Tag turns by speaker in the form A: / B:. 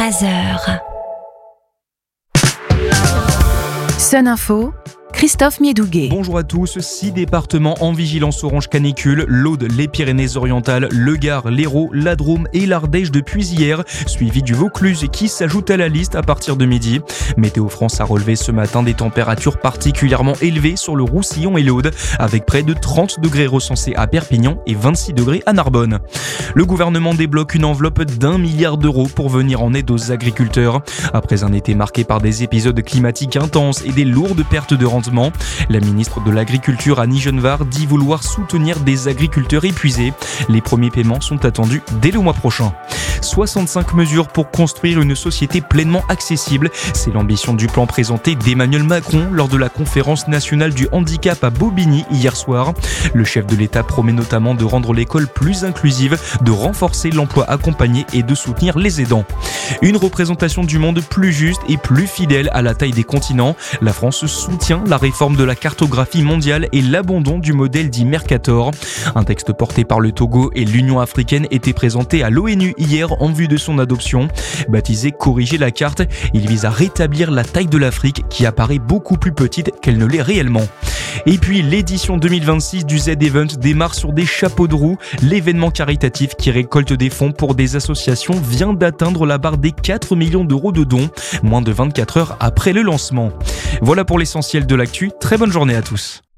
A: Fraser.
B: Sun Info, Christophe Miedouguet.
C: Bonjour à tous, 6 départements en vigilance orange canicule, l'Aude, les Pyrénées-Orientales, le Gard, l'Hérault, la Drôme et l'Ardèche depuis hier, suivi du Vaucluse qui s'ajoute à la liste à partir de midi. Météo France a relevé ce matin des températures particulièrement élevées sur le Roussillon et l'Aude, avec près de 30 degrés recensés à Perpignan et 26 degrés à Narbonne. Le gouvernement débloque une enveloppe d'1 milliard d'euros pour venir en aide aux agriculteurs. Après un été marqué par des épisodes climatiques intenses et des lourdes pertes de rendement, la ministre de l'Agriculture Annie Genevard dit vouloir soutenir des agriculteurs épuisés. Les premiers paiements sont attendus dès le mois prochain. 65 mesures pour construire une société pleinement accessible. C'est l'ambition du plan présenté d'Emmanuel Macron lors de la conférence nationale du handicap à Bobigny hier soir. Le chef de l'État promet notamment de rendre l'école plus inclusive, de renforcer l'emploi accompagné et de soutenir les aidants. Une représentation du monde plus juste et plus fidèle à la taille des continents. La France soutient la réforme de la cartographie mondiale et l'abandon du modèle dit Mercator. Un texte porté par le Togo et l'Union africaine était présenté à l'ONU hier en vue de son adoption. Baptisé Corriger la carte, il vise à rétablir la taille de l'Afrique qui apparaît beaucoup plus petite qu'elle ne l'est réellement. Et puis l'édition 2026 du Z-Event démarre sur des chapeaux de roue. L'événement caritatif qui récolte des fonds pour des associations vient d'atteindre la barre des 4 millions d'euros de dons, moins de 24 heures après le lancement. Voilà pour l'essentiel de l'actu, très bonne journée à tous.